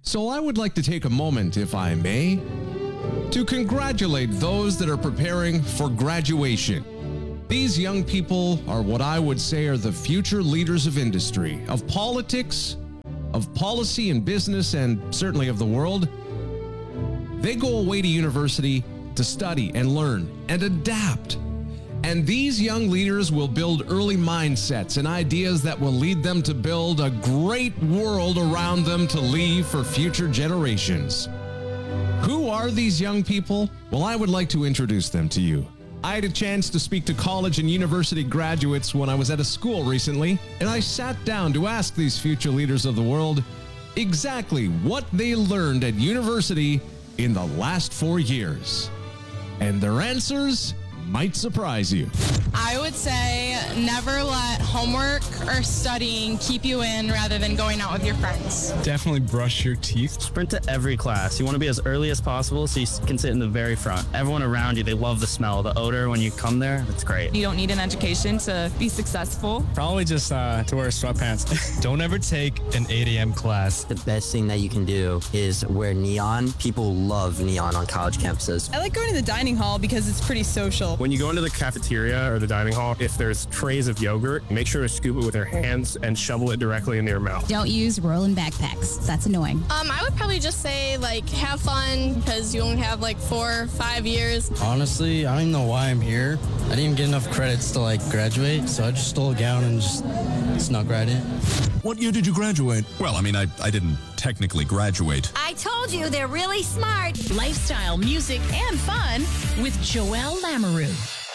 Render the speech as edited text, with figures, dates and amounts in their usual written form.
So I would like to take a moment, if I may, to congratulate those that are preparing for graduation. These young people are what I would say are the future leaders of industry, of politics, of policy and business, and certainly of the world. They go away to university to study and learn and adapt. And these young leaders will build early mindsets and ideas that will lead them to build a great world around them to leave for future generations. Who are these young people? Well, I would like to introduce them to you. I had a chance to speak to college and university graduates when I was at a school recently, and I sat down to ask these future leaders of the world exactly what they learned at university in the last 4 years. And their answers might surprise you. I would say never let homework or studying keep you in rather than going out with your friends. Definitely brush your teeth. Sprint to every class. You want to be as early as possible so you can sit in the very front. Everyone around you, they love the smell, the odor when you come there. It's great. You don't need an education to be successful. Probably just to wear sweatpants. Don't ever take an 8 a.m. class. The best thing that you can do is wear neon. People love neon on college campuses. I like going to the dining hall because it's pretty social. When you go into the cafeteria or the dining hall, if there's trays of yogurt, make sure to scoop it with your hands and shovel it directly into your mouth. Don't use rolling backpacks. That's annoying. I would probably just say, have fun because you only have 4 or 5 years. Honestly, I don't even know why I'm here. I didn't even get enough credits to graduate, so I just stole a gown and just snuck right in. What year did you graduate? Well, I didn't technically graduate. I told you, they're really smart. Lifestyle, music, and fun with Joelle Lamoureux.